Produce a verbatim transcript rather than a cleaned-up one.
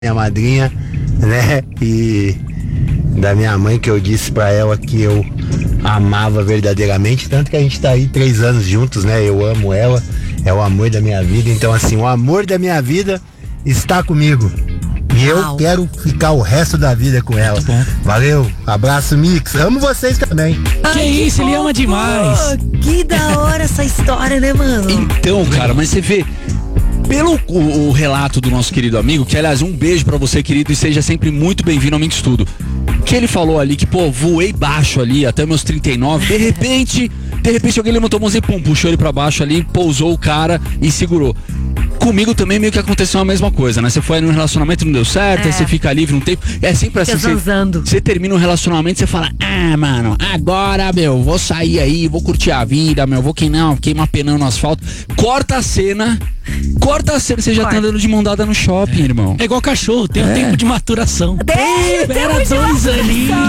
minha madrinha, né? E da minha mãe, que eu disse pra ela que eu amava verdadeiramente, tanto que a gente tá aí três anos juntos, né? Eu amo ela, é o amor da minha vida. Então, assim, o amor da minha vida está comigo. E eu Uau. quero ficar o resto da vida com ela. Valeu, abraço, Mix. Amo vocês também. Ai, Que isso, ele ama demais. Que da hora essa história, né, mano? Então, cara, mas você vê, pelo o, o relato do nosso querido amigo, que aliás, um beijo pra você, querido, e seja sempre muito bem-vindo ao Mix Tudo. Que ele falou ali que, pô, voei baixo ali até meus trinta e nove, de repente, de repente alguém levantou a mãozinha e pum, puxou ele pra baixo ali, pousou o cara e segurou. Comigo também meio que aconteceu a mesma coisa, né? Você foi num relacionamento e não deu certo, É. aí você fica livre um tempo. É sempre assim, você, zanzando. você termina um relacionamento e você fala, ah, mano, agora, meu, vou sair aí, vou curtir a vida, meu, vou queimar, queimar penão no asfalto. Corta a cena, corta a cena, você já Corta. tá andando de mão dada no shopping, irmão. É igual cachorro, tem um É. tempo de maturação. Tem Espera tempo de dois aninhos.